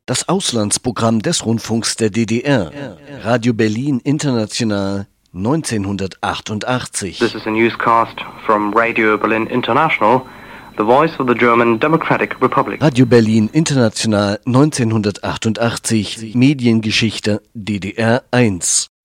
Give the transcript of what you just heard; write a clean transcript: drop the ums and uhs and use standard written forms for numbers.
Das Auslandsprogramm des Rundfunks der DDR. Radio Berlin International 1988. This is a newscast from Radio Berlin International, the voice of the German Democratic Republic. Radio Berlin International 1988. Mediengeschichte DDR 1.